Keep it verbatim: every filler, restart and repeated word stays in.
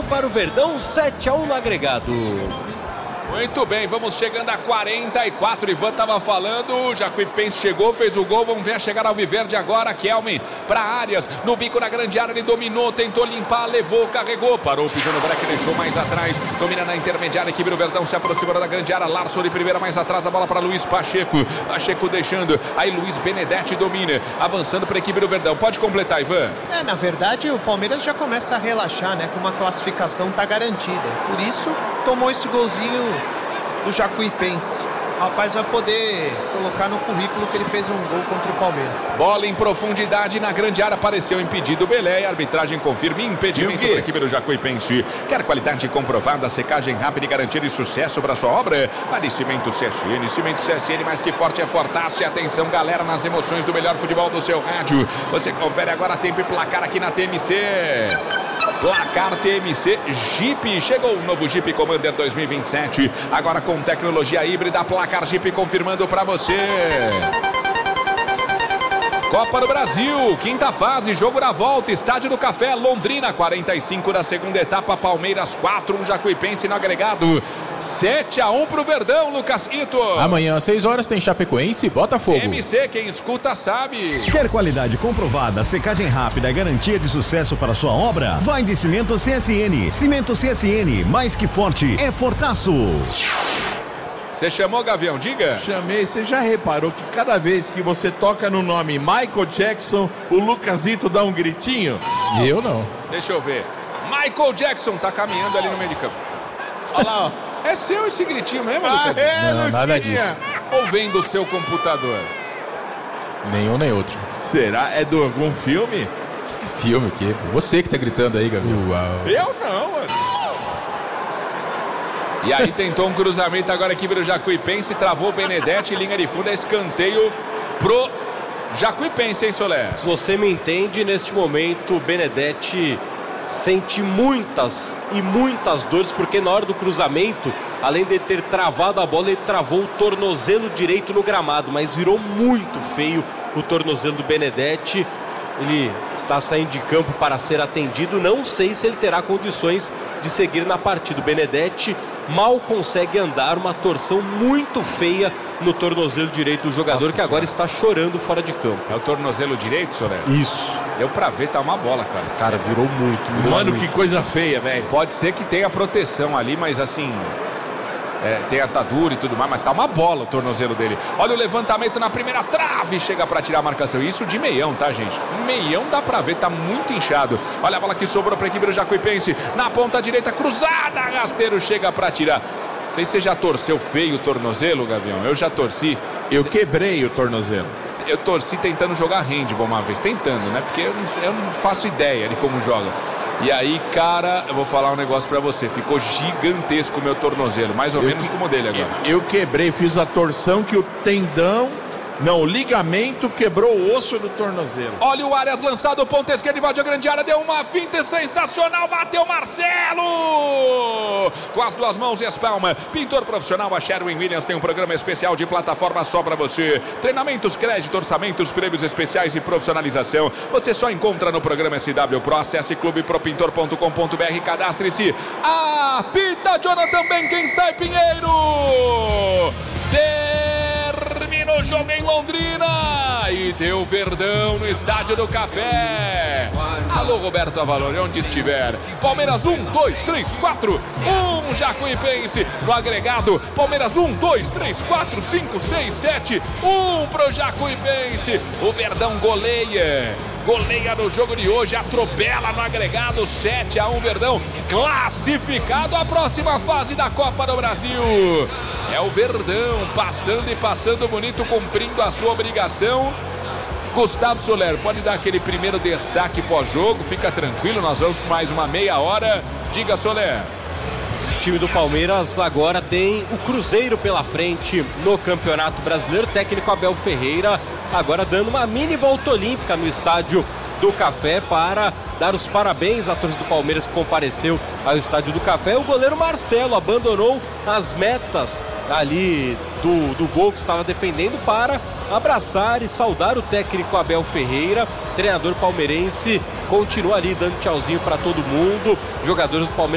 para o Verdão, sete a um no agregado. Muito bem, vamos chegando a quarenta e quatro. Ivan estava falando, o Jacuipense chegou, fez o gol. Vamos ver a chegada ao Alviverde agora. Kelvin para Arias, no bico da grande área, ele dominou, tentou limpar, levou, carregou, parou, pisou no break, deixou mais atrás, domina na intermediária, equipe do Verdão se aproxima da grande área. Larson de primeira, mais atrás, a bola para Luiz Pacheco. Pacheco deixando, aí Luiz Benedetti domina, avançando para a equipe do Verdão. Pode completar, Ivan. É, na verdade, o Palmeiras já começa a relaxar, né? Com uma classificação tá garantida. Por isso, tomou esse golzinho do Jacuipense. O rapaz vai poder colocar no currículo que ele fez um gol contra o Palmeiras. Bola em profundidade na grande área, apareceu impedido o Belé. A arbitragem confirma impedimento para a equipe do Jacuipense. Quer qualidade comprovada, secagem rápida e garantia de sucesso para sua obra? Vale Cimento C S N. Cimento C S N, mais que forte, é fortaço. E atenção, galera, nas emoções do melhor futebol do seu rádio. Você confere agora tempo e placar aqui na T M C. Placar T M C Jeep. Chegou o novo Jeep Commander dois mil e vinte e sete. Agora com tecnologia híbrida. Placar Jeep confirmando para você. Copa do Brasil, quinta fase, jogo da volta, Estádio do Café, Londrina, quarenta e cinco da segunda etapa, Palmeiras quatro, um Jacuipense no agregado, sete a um pro Verdão, Lucas Ito. Amanhã às seis horas tem Chapecoense e Botafogo. M C, quem escuta sabe. Quer qualidade comprovada, secagem rápida, garantia de sucesso para sua obra? Vai de Cimento C S N. Cimento C S N, mais que forte, é fortaço. Você chamou, Gavião? Diga. Chamei. Você já reparou que cada vez que você toca no nome Michael Jackson, o Lucasito dá um gritinho? Eu não. Deixa eu ver. Michael Jackson tá caminhando ali no meio de campo. Olha lá, ó. É seu esse gritinho mesmo, Ah, Lucas? é, Não, nada disso. Ou vem do seu computador? Nenhum nem outro. Será? É de algum filme? Que filme que? Você que tá gritando aí, Gabriel. Uau. Eu não, mano. E aí tentou um cruzamento agora a equipe do Jacuipense, travou o Benedetti, linha de fundo, é escanteio pro Jacuipense, hein, Soler? Se você me entende, neste momento o Benedetti sente muitas e muitas dores, porque na hora do cruzamento, além de ter travado a bola, ele travou o tornozelo direito no gramado, mas virou muito feio o tornozelo do Benedetti. Ele está saindo de campo para ser atendido. Não sei se ele terá condições de seguir na partida. O Benedetti mal consegue andar, uma torção muito feia no tornozelo direito do jogador. Nossa, que agora senhora. Está chorando fora de campo. É o tornozelo direito, Soler? Isso. Deu pra ver, tá uma bola, cara. Cara, virou muito. Virou Mano, muito. que coisa feia, velho. Pode ser que tenha proteção ali, mas assim... É, tem atadura e tudo mais, mas tá uma bola o tornozelo dele. Olha o levantamento na primeira trave, chega pra tirar a marcação. Isso de meião, tá, gente? Meião dá pra ver, tá muito inchado. Olha a bola que sobrou pra equipe do Jacuipense. Na ponta direita, cruzada, Rasteiro chega pra tirar. Não sei se você já torceu feio o tornozelo, Gavião. Eu já torci. Eu quebrei o tornozelo. Eu torci tentando jogar handball uma vez. Tentando, né? Porque eu não, eu não faço ideia de como joga. E aí, cara, eu vou falar um negócio pra você. Ficou gigantesco o meu tornozelo. Mais ou eu menos que, como o dele agora. Eu, eu quebrei, fiz a torção que o tendão... Não, o ligamento quebrou o osso do tornozelo. Olha o Arias lançado, ponta esquerda, invadiu a grande área, deu uma finta sensacional, bateu Marcelo! Com as duas mãos e as palmas. Pintor profissional, a Sherwin Williams tem um programa especial de plataforma só pra você. Treinamentos, crédito, orçamentos, prêmios especiais e profissionalização. Você só encontra no programa S W Pro. Acesse clube pro pintor ponto com ponto b r e cadastre-se. Apita Jonathan Benkenstein Pinheiro! Termina o jogo em Londrina e deu Verdão no Estádio do Café. Alô, Roberto Avalone, onde estiver. Palmeiras um, dois, três, quatro, um, Jacuipense no agregado. Palmeiras um, dois, três, quatro, cinco, seis, sete, um pro Jacuipense. O Verdão goleia. Goleia no jogo de hoje, atropela no agregado, sete a um Verdão, classificado à próxima fase da Copa do Brasil. É o Verdão passando e passando bonito, cumprindo a sua obrigação. Gustavo Soler, pode dar aquele primeiro destaque pós-jogo, fica tranquilo, nós vamos por mais uma meia hora. Diga, Soler. O time do Palmeiras agora tem o Cruzeiro pela frente no Campeonato Brasileiro. Técnico Abel Ferreira agora dando uma mini volta olímpica no Estádio do Café para dar os parabéns à torcida do Palmeiras que compareceu ao Estádio do Café. O goleiro Marcelo abandonou as metas ali do, do gol que estava defendendo para abraçar e saudar o técnico Abel Ferreira. Treinador palmeirense continua ali dando tchauzinho para todo mundo. Jogadores do Palmeiras